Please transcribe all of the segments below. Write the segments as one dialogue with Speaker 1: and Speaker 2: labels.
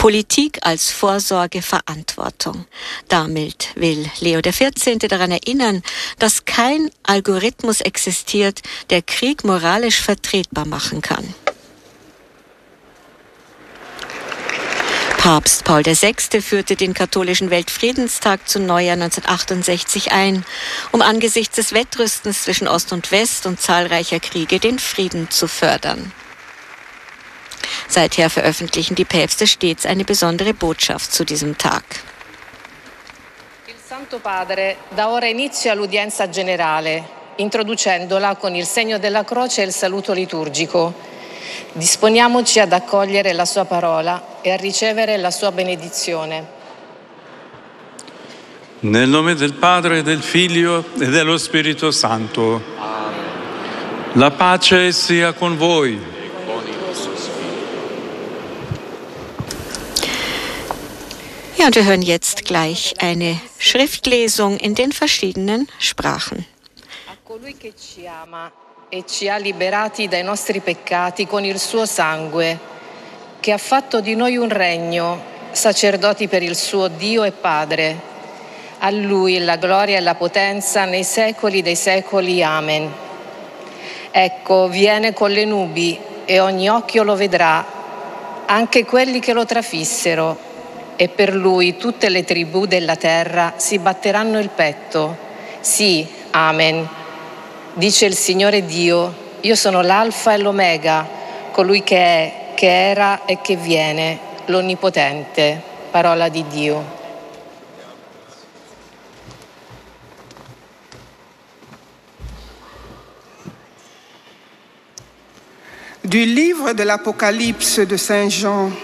Speaker 1: Politik als Vorsorgeverantwortung. Damit will Leo XIV. Daran erinnern, dass kein Algorithmus existiert, der Krieg moralisch vertretbar machen kann. Papst Paul VI. Führte den katholischen Weltfriedenstag zum Neujahr 1968 ein, um angesichts des Wettrüstens zwischen Ost und West und zahlreicher Kriege den Frieden zu fördern. Seither veröffentlichen die Päpste stets eine besondere Botschaft zu diesem Tag.
Speaker 2: Il Santo Padre dà ora inizio all'udienza generale, introducendola con il segno della croce e il saluto liturgico. Disponiamoci ad accogliere la sua parola e a ricevere la sua benedizione.
Speaker 3: Nel nome del Padre, del Figlio e dello Spirito Santo. Amen. La pace sia con voi.
Speaker 1: Ja, und wir hören jetzt gleich eine Schriftlesung in den verschiedenen Sprachen.
Speaker 2: A colui che ci ama e ci ha liberati dai nostri peccati con il suo sangue, che ha fatto di noi un regno, sacerdoti per il suo Dio e Padre. A Lui la gloria e la potenza nei secoli dei secoli. Amen. Ecco, viene con le nubi e ogni occhio lo vedrà, anche quelli che lo trafissero, e per Lui tutte le tribù della terra si batteranno il petto. Sì, amen. Dice il Signore Dio, io sono l'Alfa e l'Omega, colui che è, che era e che viene, l'Onnipotente. Parola di Dio.
Speaker 4: Du livre de l'Apocalypse de Saint Jean.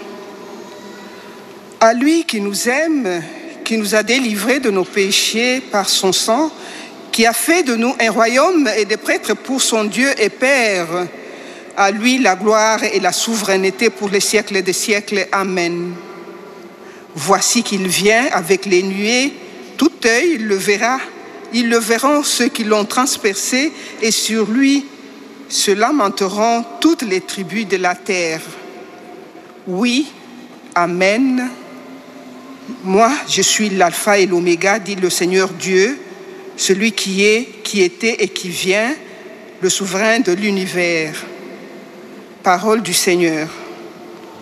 Speaker 4: À lui qui nous aime, qui nous a délivrés de nos péchés par son sang, qui a fait de nous un royaume et des prêtres pour son Dieu et Père. À lui la gloire et la souveraineté pour les siècles des siècles. Amen. Voici qu'il vient avec les nuées, tout œil le verra. Ils le verront ceux qui l'ont transpercé, et sur lui se lamenteront toutes les tribus de la terre. Oui, amen. Moi, je suis l'alpha et l'oméga, dit le Seigneur Dieu, celui qui est, qui était et qui vient, le souverain de l'univers. Parole du Seigneur.